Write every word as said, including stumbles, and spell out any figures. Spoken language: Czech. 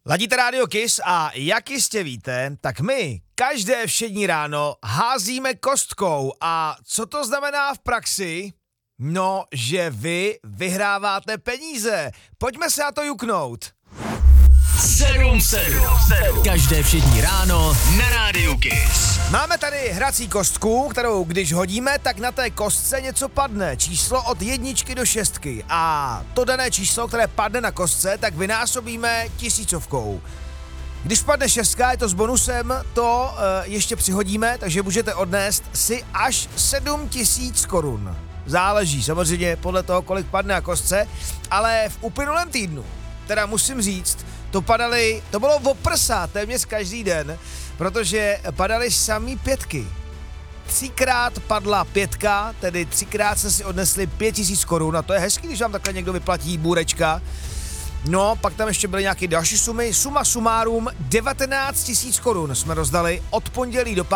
Ladíte Radio Kiss a jak jistě víte, tak my každé všední ráno házíme kostkou. A co to znamená v praxi? No, že vy vyhráváte peníze. Pojďme se na to juknout. sedm sedm. Každé všední ráno na Radio Kiss. Máme tady hrací kostku, kterou když hodíme, tak na té kostce něco padne. Číslo od jedničky do šestky. A to dané číslo, které padne na kostce, tak vynásobíme tisícovkou. Když padne šestka, je to s bonusem, to uh, ještě přihodíme, takže můžete odnést si až sedm tisíc korun. Záleží samozřejmě podle toho, kolik padne na kostce, ale v uplynulém týdnu, teda musím říct, to padaly, to bylo o prsa téměř každý den, protože padaly samý pětky. Třikrát padla pětka, tedy třikrát se si odnesli pět tisíc korun a to je hezký, když vám takhle někdo vyplatí bůrečka. No, pak tam ještě byly nějaké další sumy, suma sumárum devatenáct tisíc korun jsme rozdali od pondělí do